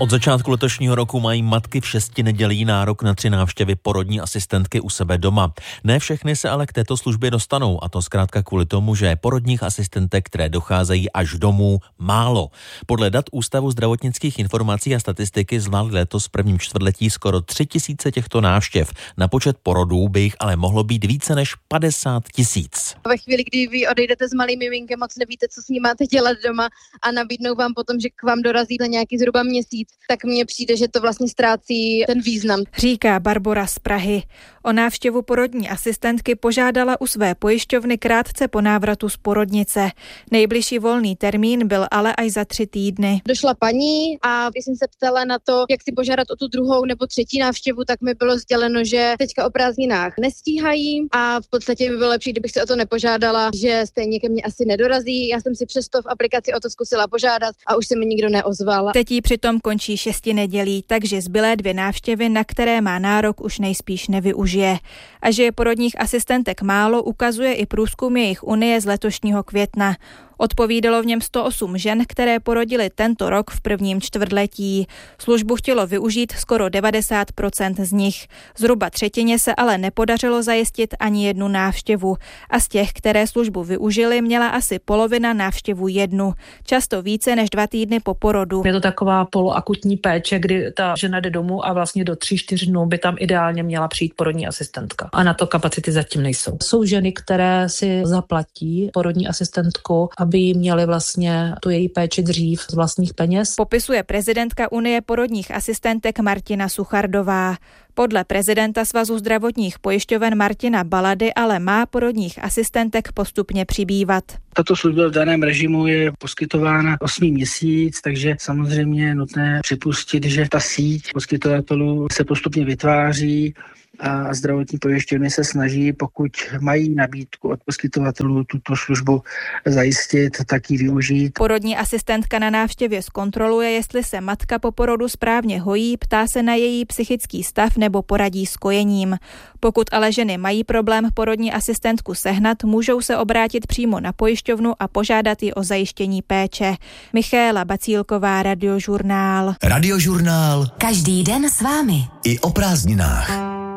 Od začátku letošního roku mají matky v 6 nedělí nárok na 3 návštěvy porodní asistentky u sebe doma. Ne všechny se ale k této službě dostanou, a to zkrátka kvůli tomu, že porodních asistentek, které docházejí až domů, málo. Podle dat Ústavu zdravotnických informací a statistiky zvládli letos v prvním čtvrtletí skoro 3 000 těchto návštěv. Na počet porodů by jich ale mohlo být více než 50 000. Ve chvíli, kdy vy odejdete s malým miminkem, moc nevíte, co s ním máte dělat doma a nabídnou vám potom, že k vám dorazí na nějaký zhruba měsíc, tak mně přijde, že to vlastně ztrácí ten význam. Říká Barbora z Prahy. O návštěvu porodní asistentky požádala u své pojišťovny krátce po návratu z porodnice. Nejbližší volný termín byl ale až za 3 týdny. Došla paní a když jsem se ptala na to, jak si požádat o tu 2. nebo 3. návštěvu, tak mi bylo sděleno, že teďka o prázdninách nestíhají a v podstatě by bylo lepší, kdybych se o to nepožádala, že stejně ke mně asi nedorazí. Já jsem si přesto v aplikaci o to zkusila požádat a už se mi nikdo neozval. Teď jí přitom končí 6 nedělí, takže zbylé 2 návštěvy, na které má nárok, už nejspíš nevyužije. A že je porodních asistentek málo, ukazuje i průzkum jejich unie z letošního května. Odpovídalo v něm 108 žen, které porodily tento rok v prvním čtvrtletí. Službu chtělo využít skoro 90% z nich. Zhruba 1/3 se ale nepodařilo zajistit ani 1 návštěvu. A z těch, které službu využili, měla asi polovina návštěvu 1. Často více než 2 týdny po porodu. Je to taková poloakutní péče, kdy ta žena jde domů a vlastně do 3-4 dnů by tam ideálně měla přijít porodní asistentka. A na to kapacity zatím nejsou. Jsou ženy, které si zaplatí porodní asistentku, aby jí měli vlastně tu její péči dřív z vlastních peněz. Popisuje prezidentka Unie porodních asistentek Martina Suchardová. Podle prezidenta Svazu zdravotních pojišťoven Martina Balady ale má porodních asistentek postupně přibývat. Tato služba v daném režimu je poskytována 8. měsíc, takže samozřejmě je nutné připustit, že ta síť poskytovatelů se postupně vytváří a zdravotní pojišťovny se snaží, pokud mají nabídku od poskytovatelů tuto službu zajistit, tak ji využít. Porodní asistentka na návštěvě zkontroluje, jestli se matka po porodu správně hojí, ptá se na její psychický stav nebo poradí s kojením. Pokud ale ženy mají problém porodní asistentku sehnat, můžou se obrátit přímo na pojišťovnu a požádat ji o zajištění péče. Michaela Bacílková, Radiožurnál. Radiožurnál. Každý den s vámi. I o prázdninách.